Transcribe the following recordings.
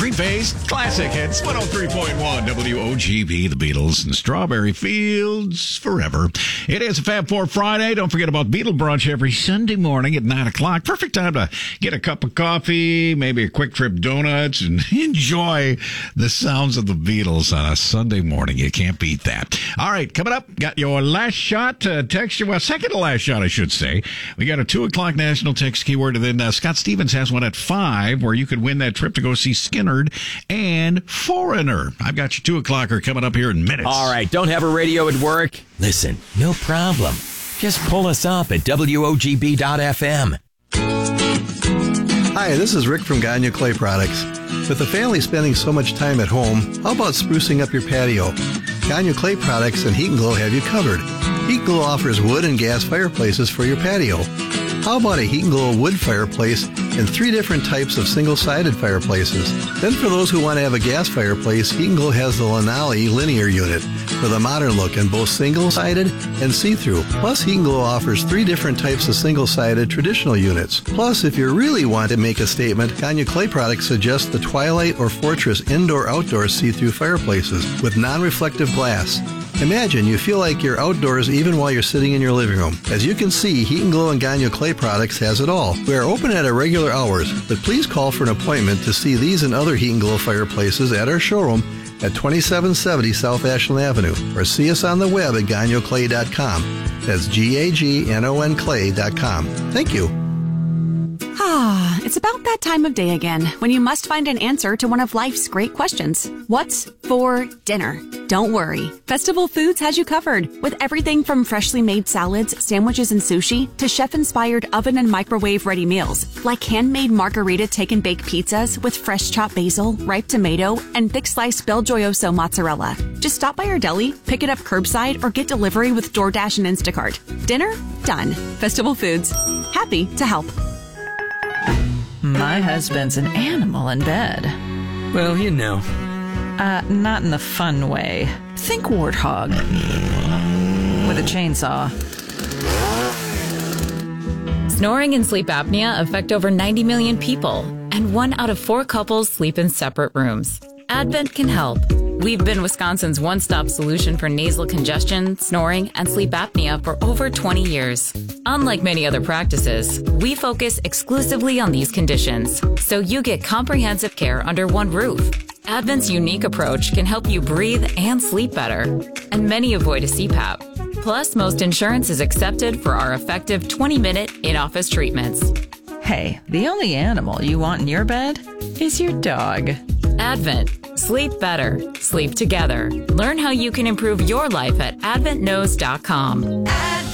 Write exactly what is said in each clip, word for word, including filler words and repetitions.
Three-phase classic hits, one oh three point one W O G B, the Beatles, and Strawberry Fields Forever. It is a Fab Four Friday. Don't forget about Beatle Brunch every Sunday morning at nine o'clock. Perfect time to get a cup of coffee, maybe a quick trip donuts, and enjoy the sounds of the Beatles on a Sunday morning. You can't beat that. All right, coming up, got your last shot uh, text, well, second to last shot, I should say. We got a two o'clock national text keyword, and then uh, Scott Stevens has one at five where you could win that trip to go see Skinner and Foreigner. I've got your two o'clocker coming up here in minutes. All right, don't have a radio at work? Listen, no problem. Just pull us up at W O G B dot F M. Hi, this is Rick from Gagne Clay Products. With the family spending so much time at home, how about sprucing up your patio? Gagne Clay Products and Heat and Glow have you covered. Heat and Glow offers wood and gas fireplaces for your patio. How about a Heat and Glow wood fireplace and three different types of single-sided fireplaces? Then for those who want to have a gas fireplace, Heat and Glow has the Lanali linear unit with a modern look in both single-sided and see-through. Plus, Heat and Glow offers three different types of single-sided traditional units. Plus, if you really want to make a statement, Gagne Clay Products suggests the Twilight or Fortress indoor-outdoor see-through fireplaces with non-reflective glass. Imagine you feel like you're outdoors even while you're sitting in your living room. As you can see, Heat and Glow and Gagne Clay Products has it all. We are open at our regular hours, but please call for an appointment to see these and other Heat and Glow fireplaces at our showroom at twenty-seven seventy South Ashland Avenue, or see us on the web at gagne clay dot com. That's G A G N O N clay dot com. Thank you. Ah, it's about that time of day again when you must find an answer to one of life's great questions. What's for dinner? Don't worry. Festival Foods has you covered with everything from freshly made salads, sandwiches, and sushi to chef-inspired oven and microwave-ready meals like handmade margarita take-and-bake pizzas with fresh chopped basil, ripe tomato, and thick-sliced Bel Gioioso mozzarella. Just stop by our deli, pick it up curbside, or get delivery with DoorDash and Instacart. Dinner? Done. Festival Foods. Happy to help. My husband's an animal in bed. Well, you know. Uh, not in the fun way. Think warthog. With a chainsaw. Snoring and sleep apnea affect over ninety million people, and one out of four couples sleep in separate rooms. Advent can help. We've been Wisconsin's one-stop solution for nasal congestion, snoring, and sleep apnea for over twenty years. Unlike many other practices, we focus exclusively on these conditions, so you get comprehensive care under one roof. Advent's unique approach can help you breathe and sleep better, and many avoid a C PAP. Plus, most insurance is accepted for our effective twenty-minute in-office treatments. Hey, the only animal you want in your bed is your dog. Advent. Sleep better. Sleep together. Learn how you can improve your life at advent knows dot com.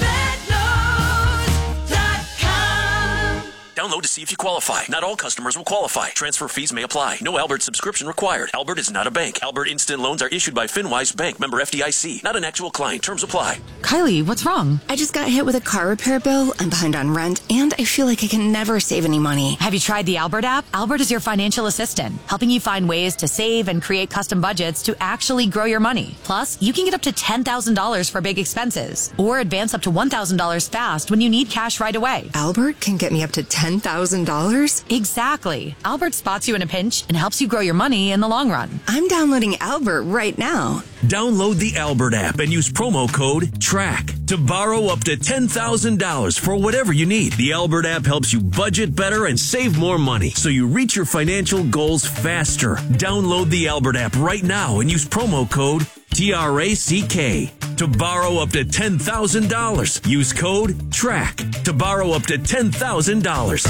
Download to see if you qualify. Not all customers will qualify. Transfer fees may apply. No Albert subscription required. Albert is not a bank. Albert Instant Loans are issued by FinWise Bank, member F D I C. Not an actual client. Terms apply. Kylie, what's wrong? I just got hit with a car repair bill. I'm behind on rent, and I feel like I can never save any money. Have you tried the Albert app? Albert is your financial assistant, helping you find ways to save and create custom budgets to actually grow your money. Plus, you can get up to ten thousand dollars for big expenses, or advance up to one thousand dollars fast when you need cash right away. Albert can get me up to ten thousand dollars? Exactly. Albert spots you in a pinch and helps you grow your money in the long run. I'm downloading Albert right now. Download the Albert app and use promo code TRACK to borrow up to ten thousand dollars for whatever you need. The Albert app helps you budget better and save more money so you reach your financial goals faster. Download the Albert app right now and use promo code T R A C K to borrow up to ten thousand dollars. Use code TRACK to borrow up to ten thousand dollars.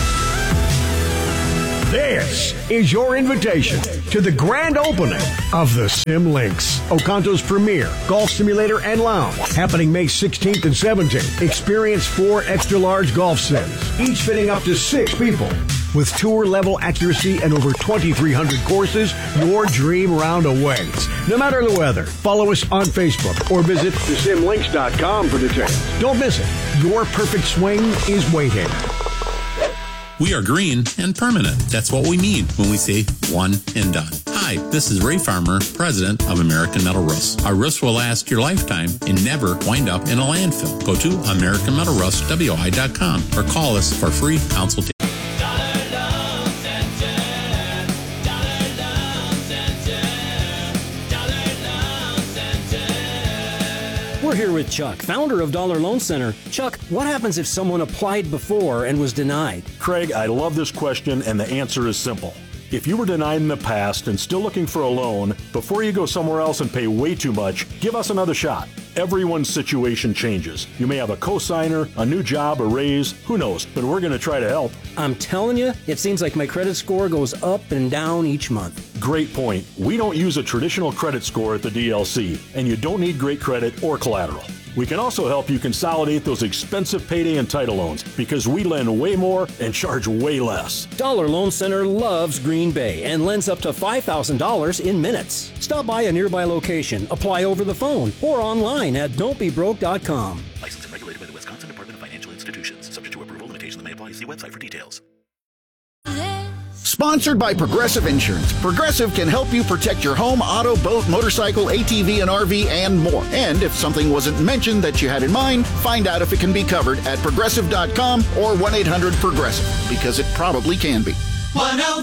This is your invitation to the grand opening of the Sim Links, Oconto's premier golf simulator and lounge, happening May sixteenth and seventeenth. Experience four extra-large golf sims, each fitting up to six people. With tour-level accuracy and over twenty-three hundred courses, your dream round awaits. No matter the weather, follow us on Facebook or visit the sim links dot com for details. Don't miss it. Your perfect swing is waiting. We are green and permanent. That's what we mean when we say one and done. Hi, this is Ray Farmer, president of American Metal Roofs. Our roofs will last your lifetime and never wind up in a landfill. Go to American Metal Roofs W I dot com or call us for free consultation. here with Chuck, founder of Dollar Loan Center. Chuck, what happens if someone applied before and was denied? Craig, I love this question, and the answer is simple. If you were denied in the past and still looking for a loan, before you go somewhere else and pay way too much, give us another shot. Everyone's situation changes. You may have a cosigner, a new job, a raise, who knows, but we're going to try to help. I'm telling you, it seems like my credit score goes up and down each month. Great point. We don't use a traditional credit score at the D L C, and you don't need great credit or collateral. We can also help you consolidate those expensive payday and title loans because we lend way more and charge way less. Dollar Loan Center loves Green Bay and lends up to five thousand dollars in minutes. Stop by a nearby location, apply over the phone, or online at don't be broke dot com. Licensed and regulated by the Wisconsin Department of Financial Institutions. Subject to approval, limitations that may apply. See website for details. Sponsored by Progressive Insurance. Progressive can help you protect your home, auto, boat, motorcycle, A T V, and R V, and more. And if something wasn't mentioned that you had in mind, find out if it can be covered at progressive dot com or one eight hundred progressive, because it probably can be.